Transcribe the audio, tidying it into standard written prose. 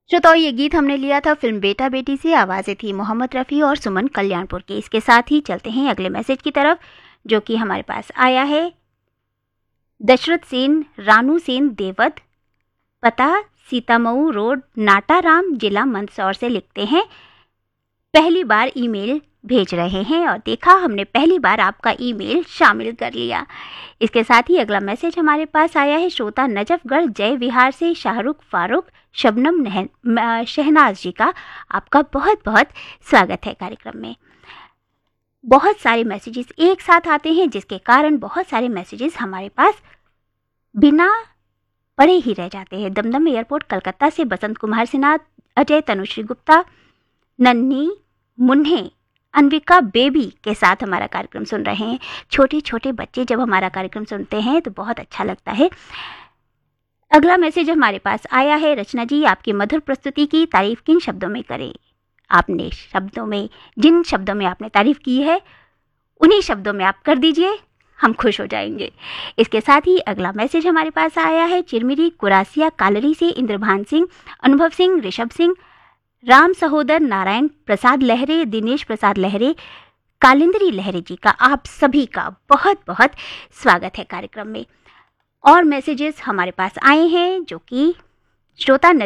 श्रोताओं, ये गीत हमने लिया था फिल्म बेटा बेटी से। आवाज़ें थी मोहम्मद रफ़ी और सुमन कल्याणपुर की। इसके साथ ही चलते हैं अगले मैसेज की तरफ, जो कि हमारे पास आया है दशरथ सेन, रानू सेन देवद, पता सीतामऊ रोड, नाटाराम, जिला मंदसौर से लिखते हैं, पहली बार ईमेल भेज रहे हैं और देखा हमने पहली बार आपका ईमेल शामिल कर लिया। इसके साथ ही अगला मैसेज हमारे पास आया है श्रोता नजफगढ़ जय विहार से शाहरुख फारूक शबनम शहनाज जी का। आपका बहुत बहुत स्वागत है कार्यक्रम में। बहुत सारे मैसेजेस एक साथ आते हैं, जिसके कारण बहुत सारे मैसेजेस हमारे पास बिना पढ़े ही रह जाते हैं। दमदम एयरपोर्ट कलकत्ता से बसंत कुमार सिन्हा, अजय तनुश्री गुप्ता, नन्ही मुन्ने, अन्विका बेबी के साथ हमारा कार्यक्रम सुन रहे हैं। छोटे छोटे बच्चे जब हमारा कार्यक्रम सुनते हैं तो बहुत अच्छा लगता है। अगला मैसेज हमारे पास आया है, रचना जी आपकी मधुर प्रस्तुति की तारीफ किन शब्दों में करें। आपने शब्दों में, जिन शब्दों में आपने तारीफ की है उन्हीं शब्दों में आप कर दीजिए, हम खुश हो जाएंगे। इसके साथ ही अगला मैसेज हमारे पास आया है चिरमिरी कुरासिया कालरी से इंद्रभान सिंह, अनुभव सिंह, ऋषभ सिंह, राम सहोदर, नारायण प्रसाद लहरे, दिनेश प्रसाद लहरे, कालिंद्री लहरे जी का आप सभी का बहुत बहुत स्वागत है कार्यक्रम में। और मैसेजेस हमारे पास आए हैं जो कि श्रोता